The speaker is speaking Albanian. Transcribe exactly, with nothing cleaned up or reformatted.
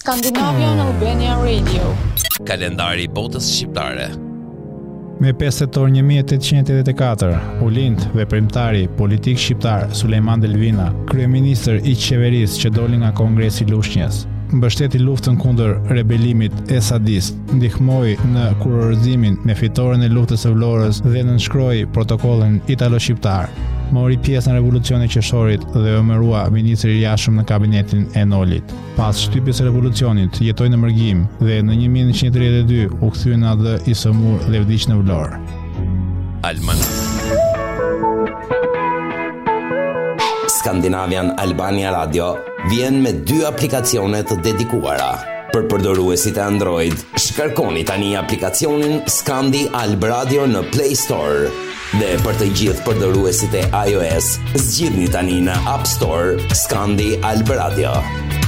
Scandinavian Albania Radio. Kalendari i botës shqiptare. Me pesë tetor një mijë e tetëqind e tetëdhjetë e katër, u lind veprimtari politik shqiptar Sulejman Delvina, kryeministër i qeverisë që doli nga Kongresi i Lushnjës. Mbështeti luftën kundër rebelimit esadist, ndihmoi në kurorëzimin me fitoren e luftës së Vlorës dhe nënshkroi protokollin italo-shqiptar. Mori pjesë në revolucionin qershorit dhe u emërua ministri i jashtëm në kabinetin e Nolit. Pas shtypjes së revolucionit, jetoi në Mërgjim dhe në një mijë nëntëqind e tridhjetë e dy u kthye në A D i Sëmur dhe vdiq në Vlorë. Alman. Scandinavian Albania Radio vjen me dy aplikacione të dedikuara. Për përdoruesit e Android, shkarkoni tani aplikacionin Scandi Alb Radio në Play Store. Dhe për të gjithë përdoruesit e iOS, zgjidhni tani në App Store Scandi Alb Radio.